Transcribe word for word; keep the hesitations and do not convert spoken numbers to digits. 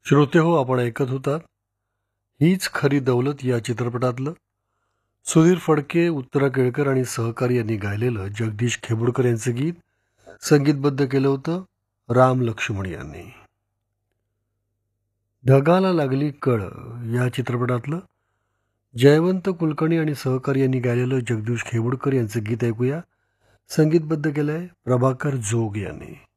श्रोते हो, आपण ऐकत होतात हीच खरी दौलत या चित्रपटातलं सुधीर फडके, उत्तरा केळकर आणि सहकारी यांनी गायलेलं जगदीश खेबुडकर यांचं गीत संगीतबद्ध केलं होतं राम लक्ष्मण यांनी. ढगाला लागली कळ या चित्रपटातलं जयवंत कुलकर्णी आणि सहकारी यांनी गायलेलं जगदीश खेबुडकर यांचं गीत ऐकूया. संगीतबद्ध केलंय प्रभाकर जोग यांनी.